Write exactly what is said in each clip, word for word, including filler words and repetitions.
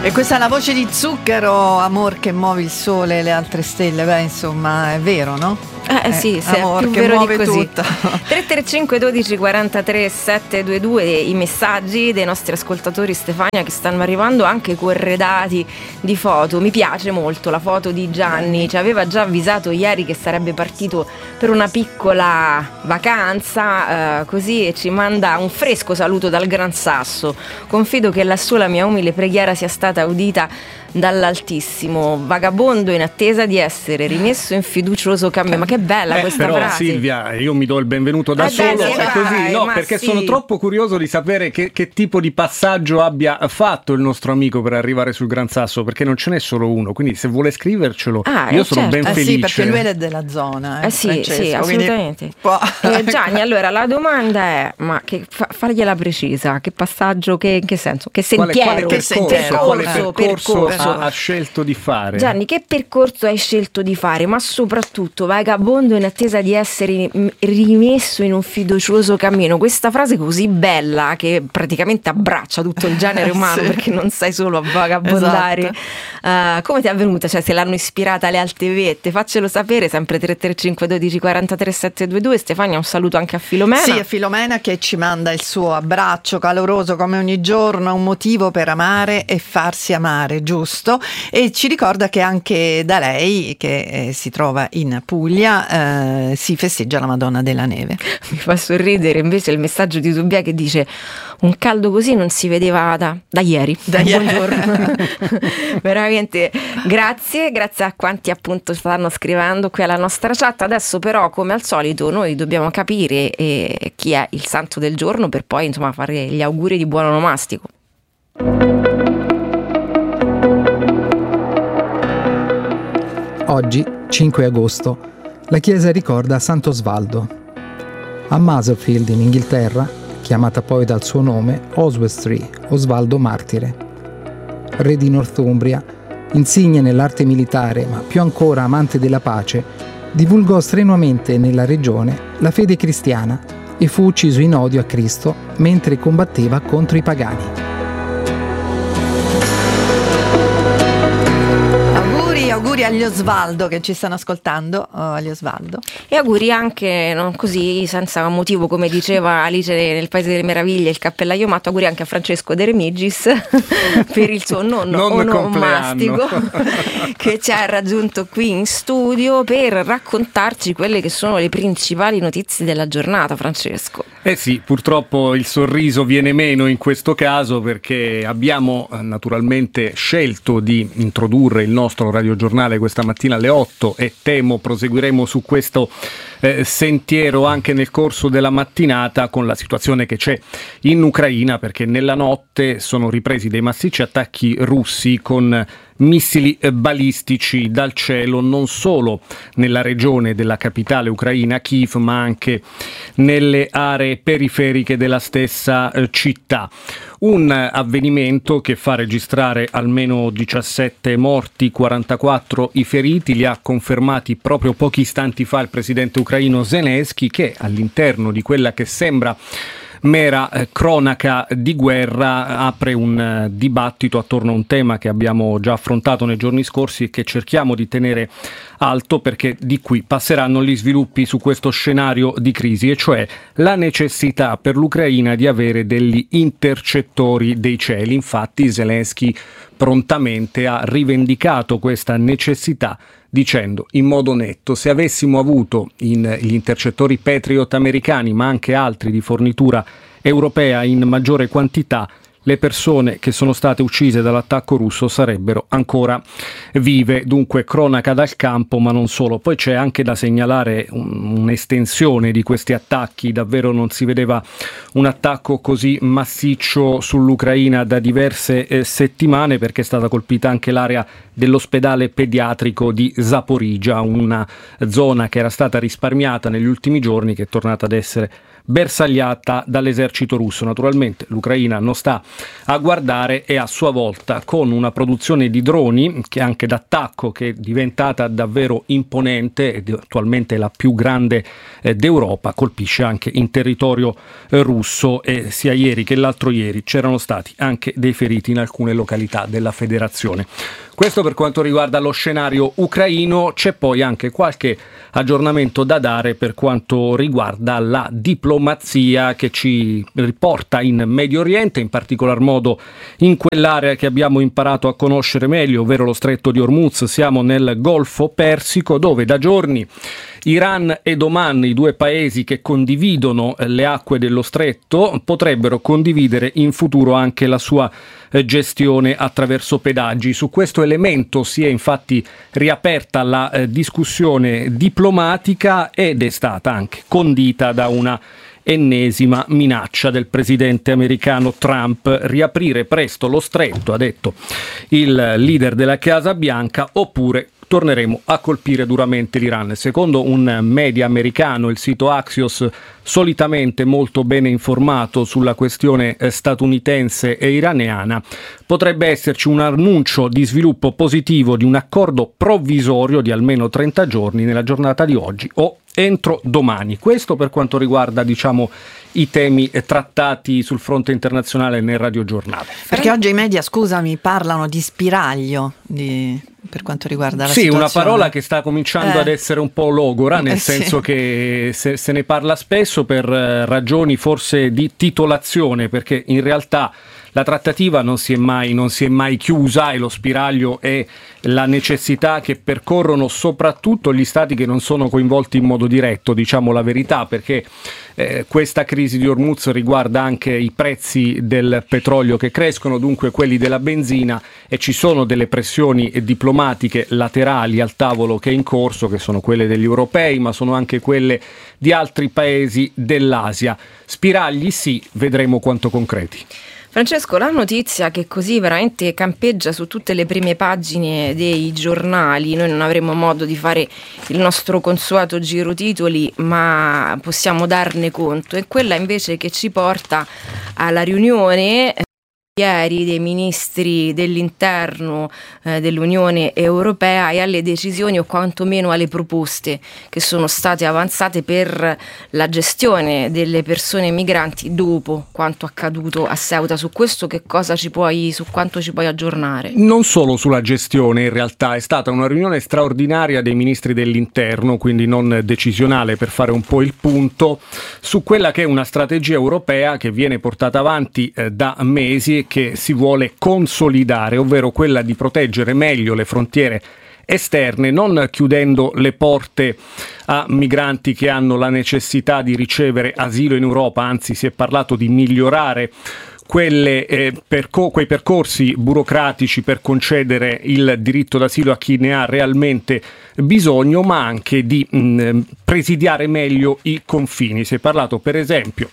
E questa è la voce di Zucchero, amor che muovi il sole e le altre stelle. Beh, insomma, è vero, no? Eh, eh sì, se amor, è più che vero muove di così. tutto. tre tre cinque dodici quarantatré settecentoventidue i messaggi dei nostri ascoltatori, Stefania, che stanno arrivando anche corredati di foto. Mi piace molto la foto di Gianni, ci aveva già avvisato ieri che sarebbe partito per una piccola vacanza, eh, così, e ci manda un fresco saluto dal Gran Sasso. Confido che lassù la mia umile preghiera sia stata udita dall'Altissimo. Vagabondo in attesa di essere rimesso in fiducioso cammino. Ma che bella eh, questa però, frase. Silvia, io mi do il benvenuto da eh solo, beh, sì, è così, vai, no, ma perché sì. sono troppo curioso di sapere che, che tipo di passaggio abbia fatto il nostro amico per arrivare sul Gran Sasso, perché non ce n'è solo uno, quindi se vuole scrivercelo ah, io eh, sono certo. ben Eh felice. sì, perché lui è della zona. Eh, Eh sì, Francesco, sì, assolutamente. quindi... Eh, Gianni, allora la domanda è: ma che fa, fargliela precisa? Che passaggio? Che, in che senso? Che Quale, sentiero? quale Che percorso, sentiero? quale Percorso, percorso percorso. ha, ha scelto di fare? Gianni, che percorso hai scelto di fare? Ma soprattutto, vagabondo in attesa di essere rimesso in un fiducioso cammino. Questa frase così bella che praticamente abbraccia tutto il genere umano, Sì. perché non sei solo a vagabondare. Esatto. Uh, come ti è avvenuta? Cioè, se l'hanno ispirata le alte vette? Faccelo sapere, sempre tre tre cinque dodici quarantatré settecentoventidue. Stefania, un saluto anche a Filomena. Sì, a Filomena che ci manda il suo abbraccio caloroso come ogni giorno, un motivo per amare e farsi amare, giusto? E ci ricorda che anche da lei, che eh, si trova in Puglia, eh, si festeggia la Madonna della Neve. Mi fa sorridere invece il messaggio di Tobia che dice: un caldo così non si vedeva da, da ieri. Da Buongiorno. Veramente grazie, grazie a quanti appunto stanno scrivendo qui alla nostra chat. Adesso però, come al solito, noi dobbiamo capire eh, chi è il santo del giorno per poi insomma fare gli auguri di buon onomastico. Oggi, cinque agosto, la Chiesa ricorda Sant'Osvaldo. A Maserfield, in Inghilterra, chiamata poi dal suo nome Oswestry, Osvaldo Martire. Re di Northumbria, insigne nell'arte militare, ma più ancora amante della pace, divulgò strenuamente nella regione la fede cristiana e fu ucciso in odio a Cristo mentre combatteva contro i pagani. Auguri agli Osvaldo che ci stanno ascoltando, oh, agli Osvaldo. E auguri anche, non così senza motivo, come diceva Alice nel Paese delle Meraviglie, il cappellaio matto, auguri anche a Francesco De Remigis per il suo nonno onomastico che ci ha raggiunto qui in studio per raccontarci quelle che sono le principali notizie della giornata. Francesco. Eh sì, purtroppo il sorriso viene meno in questo caso, perché abbiamo naturalmente scelto di introdurre il nostro radiogiornale questa mattina alle otto e temo proseguiremo su questo eh, sentiero anche nel corso della mattinata con la situazione che c'è in Ucraina, perché nella notte sono ripresi dei massicci attacchi russi con missili balistici dal cielo, non solo nella regione della capitale ucraina, Kiev, ma anche nelle aree periferiche della stessa eh, città. Un avvenimento che fa registrare almeno diciassette morti, quarantaquattro i feriti, li ha confermati proprio pochi istanti fa il presidente ucraino Zelensky, che all'interno di quella che sembra mera eh, cronaca di guerra apre un eh, dibattito attorno a un tema che abbiamo già affrontato nei giorni scorsi e che cerchiamo di tenere alto, perché di qui passeranno gli sviluppi su questo scenario di crisi, e cioè la necessità per l'Ucraina di avere degli intercettori dei cieli. Infatti Zelensky prontamente ha rivendicato questa necessità dicendo in modo netto: se avessimo avuto in, gli intercettori Patriot americani, ma anche altri di fornitura europea in maggiore quantità, le persone che sono state uccise dall'attacco russo sarebbero ancora vive. Dunque cronaca dal campo, ma non solo. Poi c'è anche da segnalare un, un'estensione di questi attacchi. Davvero non si vedeva un attacco così massiccio sull'Ucraina da diverse eh, settimane, perché è stata colpita anche l'area dell'ospedale pediatrico di Zaporizhzhia, una zona che era stata risparmiata negli ultimi giorni, che è tornata ad essere bersagliata dall'esercito russo. Naturalmente l'Ucraina non sta a guardare e a sua volta con una produzione di droni che anche d'attacco che è diventata davvero imponente ed attualmente la più grande eh, d'Europa, colpisce anche in territorio eh, russo e sia ieri che l'altro ieri c'erano stati anche dei feriti in alcune località della federazione. Questo per quanto riguarda lo scenario ucraino. C'è poi anche qualche aggiornamento da dare per quanto riguarda la diplomazia che ci riporta in Medio Oriente, in particolar modo in quell'area che abbiamo imparato a conoscere meglio, ovvero lo Stretto di Hormuz. Siamo nel Golfo Persico, dove da giorni Iran ed Oman, i due paesi che condividono le acque dello stretto, potrebbero condividere in futuro anche la sua gestione attraverso pedaggi. Su questo elemento si è infatti riaperta la eh, discussione diplomatica ed è stata anche condita da una ennesima minaccia del presidente americano Trump: riaprire presto lo stretto, ha detto il leader della Casa Bianca, oppure torneremo a colpire duramente l'Iran. Secondo un media americano, il sito Axios, solitamente molto bene informato sulla questione statunitense e iraniana, potrebbe esserci un annuncio di sviluppo positivo di un accordo provvisorio di almeno trenta giorni nella giornata di oggi o entro domani. Questo per quanto riguarda, diciamo, i temi trattati sul fronte internazionale nel radiogiornale. Perché oggi i media, scusami, parlano di spiraglio di, per quanto riguarda la sì, situazione. Sì, una parola che sta cominciando eh. ad essere un po' logora, nel eh, senso sì. che se, se ne parla spesso per ragioni forse di titolazione, perché in realtà la trattativa non si è mai, non si è mai chiusa e lo spiraglio è la necessità che percorrono soprattutto gli stati che non sono coinvolti in modo diretto, diciamo la verità, perché eh, questa crisi di Hormuz riguarda anche i prezzi del petrolio che crescono, dunque quelli della benzina, e ci sono delle pressioni diplomatiche laterali al tavolo che è in corso, che sono quelle degli europei, ma sono anche quelle di altri paesi dell'Asia. Spiragli sì, vedremo quanto concreti. Francesco, la notizia che così veramente campeggia su tutte le prime pagine dei giornali, noi non avremo modo di fare il nostro consueto giro titoli, ma possiamo darne conto, è quella invece che ci porta alla riunione ieri dei ministri dell'interno eh, dell'Unione Europea e alle decisioni o quantomeno alle proposte che sono state avanzate per la gestione delle persone migranti dopo quanto accaduto a Ceuta. Su questo che cosa ci puoi, su quanto ci puoi aggiornare? Non solo sulla gestione, in realtà è stata una riunione straordinaria dei ministri dell'interno, quindi non decisionale, per fare un po' il punto su quella che è una strategia europea che viene portata avanti eh, da mesi, che si vuole consolidare, ovvero quella di proteggere meglio le frontiere esterne, non chiudendo le porte a migranti che hanno la necessità di ricevere asilo in Europa, anzi si è parlato di migliorare quelle, eh, perco- quei percorsi burocratici per concedere il diritto d'asilo a chi ne ha realmente bisogno, ma anche di mh, presidiare meglio i confini. Si è parlato per esempio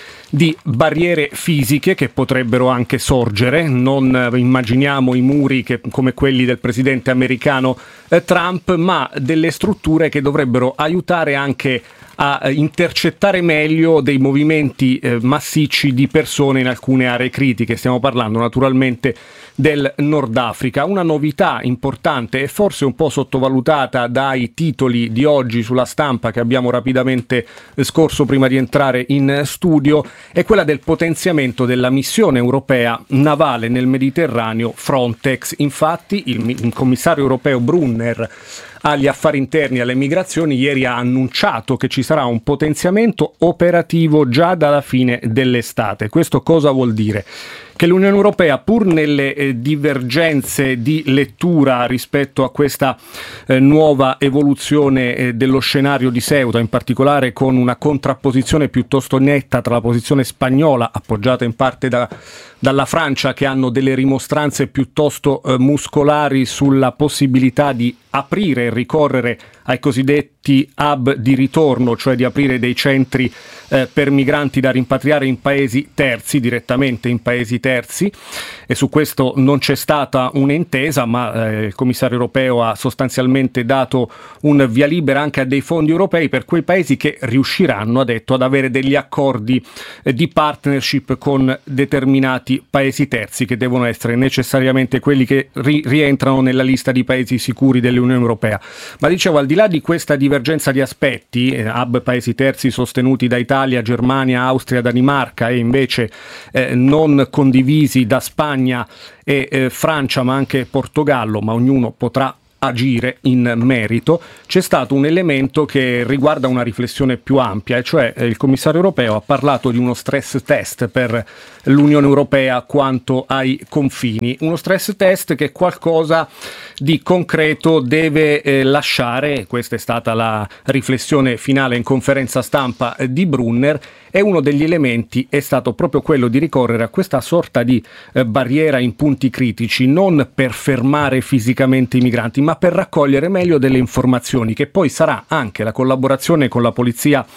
di barriere fisiche che potrebbero anche sorgere, non immaginiamo i muri che, come quelli del presidente americano eh, Trump, ma delle strutture che dovrebbero aiutare anche a intercettare meglio dei movimenti eh, massicci di persone in alcune aree critiche. Stiamo parlando naturalmente del Nord Africa. Una novità importante e forse un po' sottovalutata dai titoli di oggi sulla stampa che abbiamo rapidamente scorso prima di entrare in studio è quella del potenziamento della missione europea navale nel Mediterraneo Frontex. Infatti il, il commissario europeo Brunner agli affari interni e alle migrazioni ieri ha annunciato che ci sarà un potenziamento operativo già dalla fine dell'estate. Questo cosa vuol dire? Che l'Unione Europea, pur nelle eh, divergenze di lettura rispetto a questa eh, nuova evoluzione eh, dello scenario di Ceuta, in particolare con una contrapposizione piuttosto netta tra la posizione spagnola, appoggiata in parte da, dalla Francia, che hanno delle rimostranze piuttosto eh, muscolari sulla possibilità di aprire e ricorrere ai cosiddetti hub di ritorno, cioè di aprire dei centri eh, per migranti da rimpatriare in paesi terzi, direttamente in paesi terzi, e su questo non c'è stata un'intesa, ma eh, il commissario europeo ha sostanzialmente dato un via libera anche a dei fondi europei per quei paesi che riusciranno, ha detto, ad avere degli accordi eh, di partnership con determinati paesi terzi, che devono essere necessariamente quelli che ri- rientrano nella lista di paesi sicuri dell'Unione Europea. Ma dicevo, al di là di questa divergenza di aspetti, eh, hub paesi terzi sostenuti da Italia, Germania, Austria, Danimarca e invece eh, non condivisi da Spagna e eh, Francia, ma anche Portogallo, ma ognuno potrà agire in merito, c'è stato un elemento che riguarda una riflessione più ampia, e cioè eh, il commissario europeo ha parlato di uno stress test per l'Unione Europea quanto ai confini, uno stress test che qualcosa di concreto deve eh, lasciare. Questa è stata la riflessione finale in conferenza stampa eh, di Brunner, e uno degli elementi è stato proprio quello di ricorrere a questa sorta di eh, barriera in punti critici, non per fermare fisicamente i migranti, ma per raccogliere meglio delle informazioni, che poi sarà anche la collaborazione con la polizia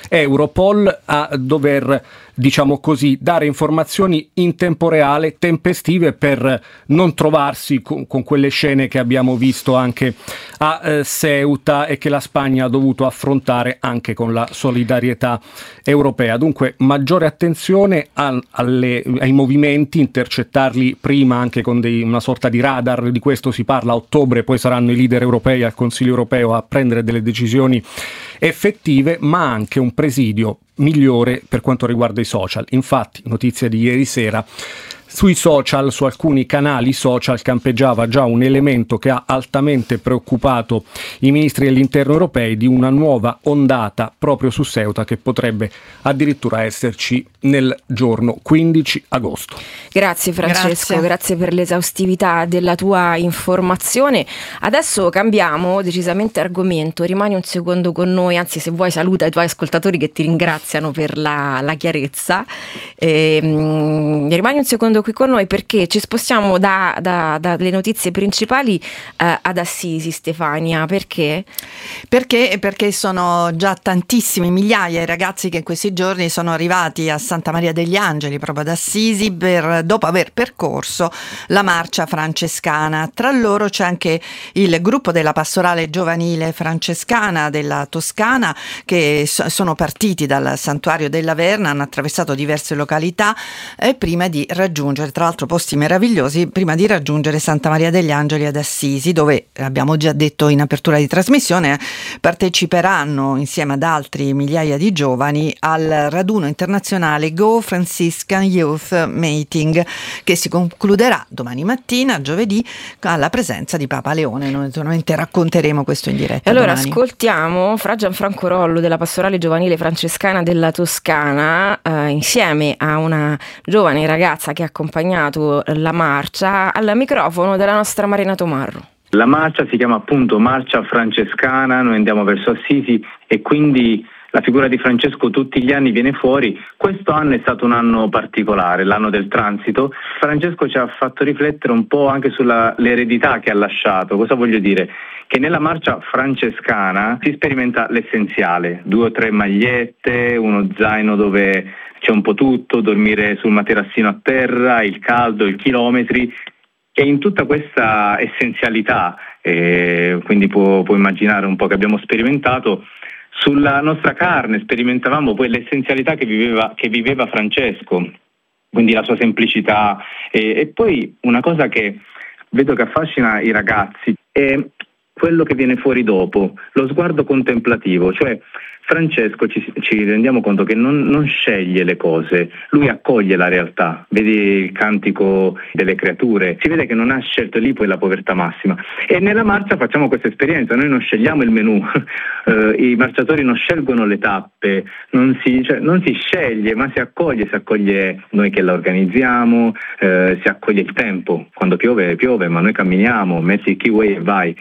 Europol a dover, diciamo così, dare informazioni in tempo reale, tempestive, per non trovarsi con, con quelle scene che abbiamo visto anche a eh, Ceuta e che la Spagna ha dovuto affrontare anche con la solidarietà europea. Dunque maggiore attenzione a, alle, ai movimenti, intercettarli prima anche con dei, una sorta di radar. Di questo si parla a ottobre, poi saranno i leader europei al Consiglio europeo a prendere delle decisioni effettive, ma anche un presidio migliore per quanto riguarda i social. Infatti, notizia di ieri sera, sui social, su alcuni canali social, campeggiava già un elemento che ha altamente preoccupato i ministri dell'interno europei, di una nuova ondata proprio su Ceuta che potrebbe addirittura esserci nel giorno quindici agosto. Grazie Francesco, grazie, grazie per l'esaustività della tua informazione. Adesso cambiamo decisamente argomento, rimani un secondo con noi, anzi se vuoi saluta i tuoi ascoltatori che ti ringraziano per la, la chiarezza. E, mh, rimani un secondo qui con noi perché ci spostiamo da, da, dalle notizie principali eh, ad Assisi, Stefania. Perché? Perché? Perché sono già tantissimi, migliaia i ragazzi che in questi giorni sono arrivati a Santa Maria degli Angeli, proprio ad Assisi, per, dopo aver percorso la marcia francescana. Tra loro c'è anche il gruppo della pastorale giovanile francescana della Toscana, che so, sono partiti dal santuario della Verna, hanno attraversato diverse località eh, prima di raggiungere, tra l'altro posti meravigliosi, prima di raggiungere Santa Maria degli Angeli ad Assisi, dove abbiamo già detto in apertura di trasmissione parteciperanno insieme ad altri migliaia di giovani al raduno internazionale Go Franciscan Youth Meeting, che si concluderà domani mattina, giovedì, alla presenza di Papa Leone. Noi naturalmente racconteremo questo in diretta. E allora domani. Ascoltiamo Fra Gianfranco Rollo della pastorale giovanile francescana della Toscana, eh, insieme a una giovane ragazza che ha accompagnato la marcia, al microfono della nostra Marina Tomarro. La marcia si chiama appunto Marcia Francescana, noi andiamo verso Assisi e quindi la figura di Francesco tutti gli anni viene fuori. Questo anno è stato un anno particolare, l'anno del transito. Francesco ci ha fatto riflettere un po' anche sull'eredità che ha lasciato. Cosa voglio dire? Che nella marcia francescana si sperimenta l'essenziale, due o tre magliette, uno zaino dove c'è un po' tutto, dormire sul materassino a terra, il caldo, i chilometri. E in tutta questa essenzialità, eh, quindi può, può immaginare un po' che abbiamo sperimentato, sulla nostra carne sperimentavamo poi l'essenzialità che viveva, che viveva Francesco, quindi la sua semplicità. E, e poi una cosa che vedo che affascina i ragazzi è quello che viene fuori dopo, lo sguardo contemplativo, cioè Francesco ci, ci rendiamo conto che non, non sceglie le cose, lui accoglie la realtà. Vedi il cantico delle creature, si vede che non ha scelto lì poi la povertà massima. E nella marcia facciamo questa esperienza, noi non scegliamo il menù, eh, i marciatori non scelgono le tappe, non si, cioè, non si sceglie, ma si accoglie, si accoglie noi che la organizziamo, eh, si accoglie il tempo, quando piove piove, ma noi camminiamo, metti il keyway e vai.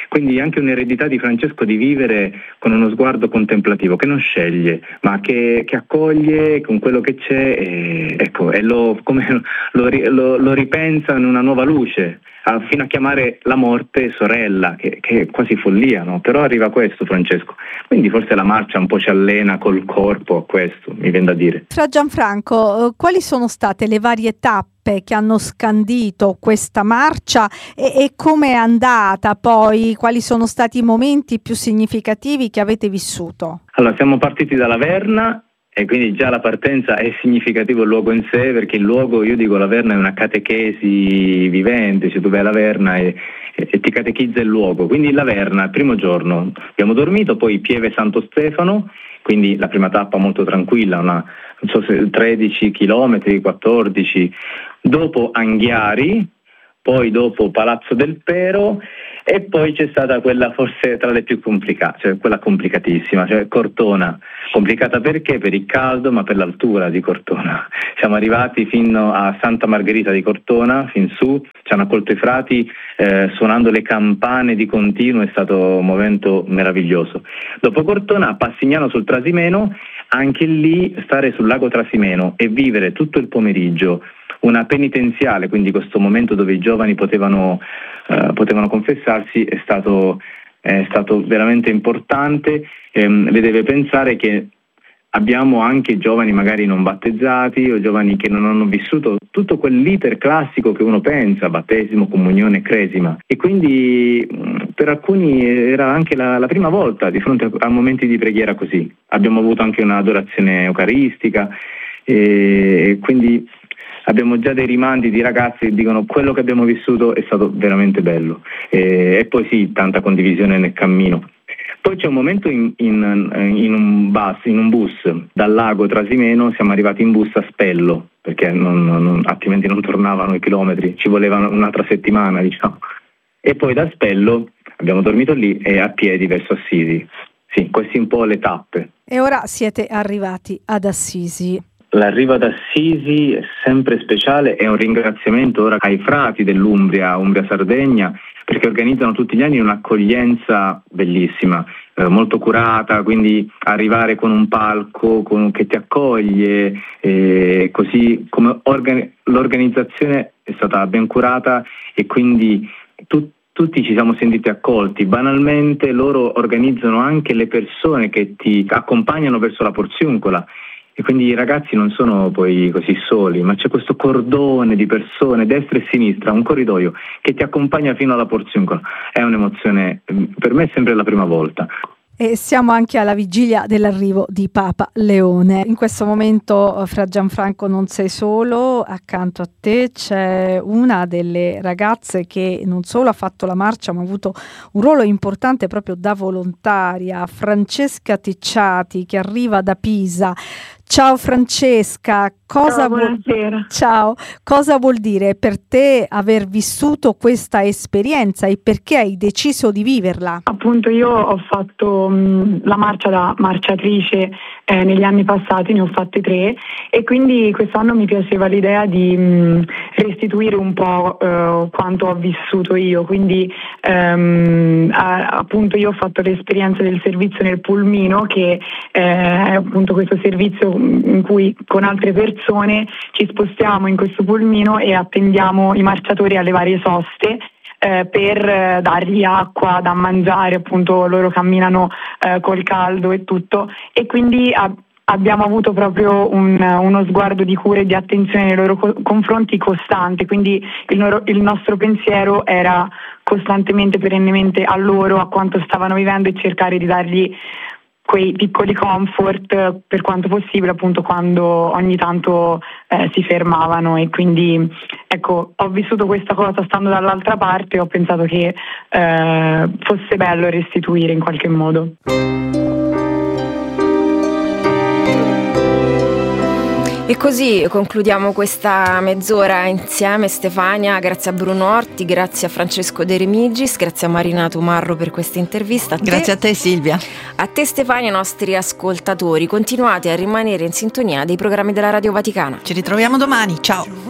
Quindi anche un'eredità di Francesco di vivere con uno sguardo contemplativo, che non sceglie, ma che, che accoglie con quello che c'è e, ecco, e lo, come, lo, lo, lo ripensa in una nuova luce, fino a chiamare la morte sorella, che, che è quasi follia, no? Però arriva a questo Francesco. Quindi forse la marcia un po' ci allena col corpo a questo, mi viene da dire. Fra Gianfranco, quali sono state le varie tappe che hanno scandito questa marcia e, e come è andata poi? Quali sono stati i momenti più significativi che avete vissuto? Allora, siamo partiti dalla Verna e quindi già la partenza è significativo il luogo in sé, perché il luogo, io dico, la Verna è una catechesi vivente, cioè tu vai alla Verna e, e, e ti catechizza il luogo. Quindi la Verna, il primo giorno abbiamo dormito, poi Pieve Santo Stefano, quindi la prima tappa molto tranquilla, una, non so se tredici chilometri, quattordici, dopo Anghiari, poi dopo Palazzo del Pero e poi c'è stata quella forse tra le più complicate, cioè quella complicatissima, cioè Cortona. Complicata perché? Per il caldo, ma per l'altura di Cortona. Siamo arrivati fino a Santa Margherita di Cortona, fin su, ci hanno accolto i frati eh, suonando le campane di continuo, è stato un momento meraviglioso. Dopo Cortona, a Passignano sul Trasimeno, anche lì stare sul lago Trasimeno e vivere tutto il pomeriggio una penitenziale, quindi questo momento dove i giovani potevano, uh, potevano confessarsi, è stato, è stato veramente importante. Ehm, le deve pensare che abbiamo anche giovani magari non battezzati o giovani che non hanno vissuto tutto quell'iter classico che uno pensa, battesimo, comunione, cresima, e quindi per alcuni era anche la, la prima volta di fronte a, a momenti di preghiera così. Abbiamo avuto anche un'adorazione eucaristica e quindi abbiamo già dei rimandi di ragazzi che dicono quello che abbiamo vissuto è stato veramente bello, e, e poi sì, tanta condivisione nel cammino. Poi c'è un momento in, in, in, un bus, in un bus dal lago Trasimeno, siamo arrivati in bus a Spello, perché non, non, altrimenti non tornavano i chilometri, ci voleva un'altra settimana, diciamo. E poi da Spello abbiamo dormito lì e a piedi verso Assisi. Sì, queste un po' le tappe. E ora siete arrivati ad Assisi. L'arrivo ad Assisi è sempre speciale, è un ringraziamento ora ai frati dell'Umbria, Umbria-Sardegna, perché organizzano tutti gli anni un'accoglienza bellissima, eh, molto curata, quindi arrivare con un palco con, che ti accoglie, eh, così come organi- l'organizzazione è stata ben curata e quindi tu, tutti ci siamo sentiti accolti. Banalmente loro organizzano anche le persone che ti accompagnano verso la Porziuncola. E quindi i ragazzi non sono poi così soli, ma c'è questo cordone di persone, destra e sinistra, un corridoio che ti accompagna fino alla Porziuncola. È un'emozione, per me è sempre la prima volta. E siamo anche alla vigilia dell'arrivo di Papa Leone. In questo momento, Fra Gianfranco, non sei solo, accanto a te c'è una delle ragazze che non solo ha fatto la marcia ma ha avuto un ruolo importante proprio da volontaria, Francesca Ticciati, che arriva da Pisa. Ciao Francesca, cosa Ciao, vuol... buonasera. Ciao, cosa vuol dire per te aver vissuto questa esperienza e perché hai deciso di viverla? Appunto io ho fatto mh, la marcia da marciatrice eh, negli anni passati, ne ho fatte tre e quindi quest'anno mi piaceva l'idea di mh, restituire un po' eh, quanto ho vissuto io, quindi ehm, a, appunto io ho fatto l'esperienza del servizio nel pulmino, che eh, è appunto questo servizio in cui con altre persone ci spostiamo in questo pulmino e attendiamo i marciatori alle varie soste eh, per eh, dargli acqua da mangiare, appunto loro camminano eh, col caldo e tutto, e quindi a- abbiamo avuto proprio un, uno sguardo di cura e di attenzione nei loro co- confronti costante, quindi il, noro- il nostro pensiero era costantemente, perennemente a loro, a quanto stavano vivendo e cercare di dargli quei piccoli comfort per quanto possibile, appunto quando ogni tanto eh, si fermavano. E quindi ecco, ho vissuto questa cosa stando dall'altra parte e ho pensato che eh, fosse bello restituire in qualche modo. E così concludiamo questa mezz'ora insieme, Stefania. Grazie a Bruno Orti, grazie a Francesco De Remigis, grazie a Marina Tomarro per questa intervista. A grazie te, a te Silvia. A te Stefania, ai nostri ascoltatori. Continuate a rimanere in sintonia dei programmi della Radio Vaticana. Ci ritroviamo domani, ciao.